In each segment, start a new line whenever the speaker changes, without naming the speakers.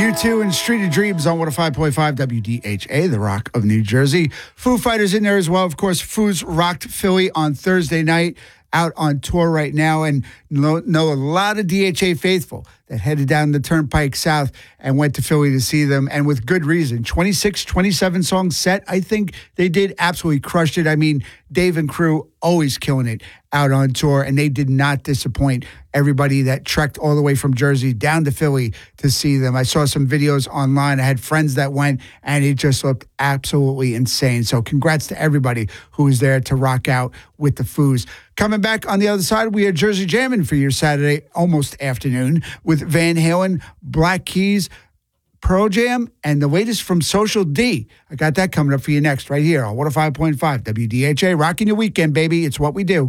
U2 and Street of Dreams on 105.5 WDHA, the Rock of New Jersey. Foo Fighters in there as well. Of course, Foo's rocked Philly on Thursday night, out on tour right now, and know a lot of DHA faithful that headed down the Turnpike South and went to Philly to see them, and with good reason. 26, 27 song set. I think they did absolutely crushed it. I mean, Dave and crew always killing it out on tour, and they did not disappoint everybody that trekked all the way from Jersey down to Philly to see them. I saw some videos online. I had friends that went, and it just looked absolutely insane. So congrats to everybody who was there to rock out with the Foos. Coming back on the other side, we are Jersey Jamming for your Saturday, almost afternoon, with Van Halen, Black Keys, Pearl Jam, and the latest from Social D. I got that coming up for you next, right here on 105.5 WDHA. Rocking your weekend, baby. It's what we do.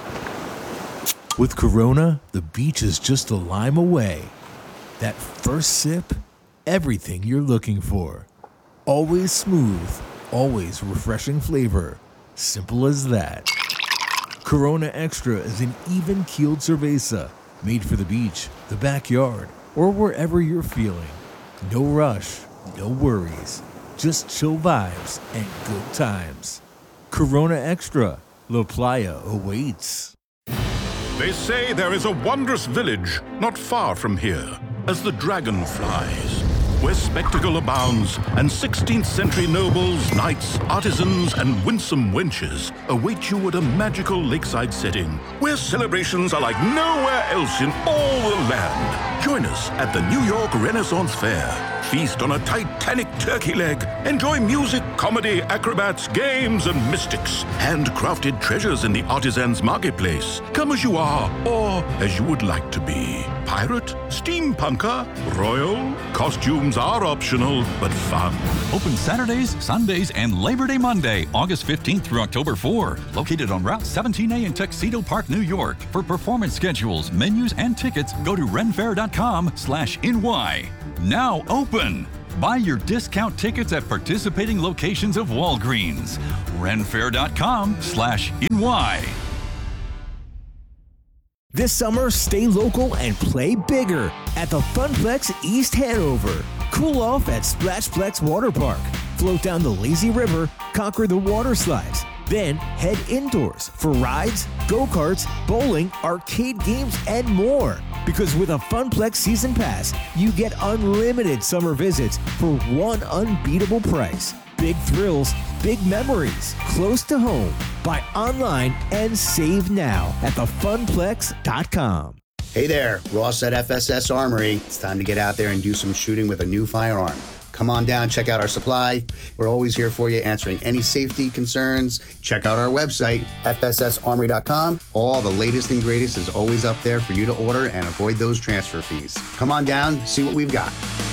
With Corona, the beach is just a lime away. That first sip, everything you're looking for. Always smooth, always refreshing flavor. Simple as that. Corona Extra is an even-keeled cerveza, made for the beach, the backyard, or wherever you're feeling. No rush, no worries, just chill vibes and good times. Corona Extra, La Playa awaits.
They say there is a wondrous village not far from here, as the dragon flies, where spectacle abounds, and 16th century nobles, knights, artisans, and winsome wenches await you at a magical lakeside setting, where celebrations are like nowhere else in all the land. Join us at the New York Renaissance Fair. Feast on a titanic turkey leg. Enjoy music, comedy, acrobats, games, and mystics. Handcrafted treasures in the artisans' marketplace. Come as you are, or as you would like to be. Pirate, steampunker, royal. Costumes are optional, but fun.
Open Saturdays, Sundays, and Labor Day Monday, August 15th through October 4. Located on Route 17A in Tuxedo Park, New York. For performance schedules, menus, and tickets, go to renfair.com/NY. Now open. Buy your discount tickets at participating locations of Walgreens. renfair.com/NY.
This summer, stay local and play bigger at the Funplex East Hanover. Cool off at Splashplex Water Park. Float down the lazy river, conquer the water slides. Then head indoors for rides, go-karts, bowling, arcade games, and more. Because with a Funplex Season Pass, you get unlimited summer visits for one unbeatable price. Big thrills, big memories, close to home. Buy online and save now at thefunplex.com.
Hey there, Ross at FSS Armory. It's time to get out there and do some shooting with a new firearm. Come on down, check out our supply. We're always here for you, answering any safety concerns. Check out our website, fssarmory.com. All the latest and greatest is always up there for you to order and avoid those transfer fees. Come on down, see what we've got.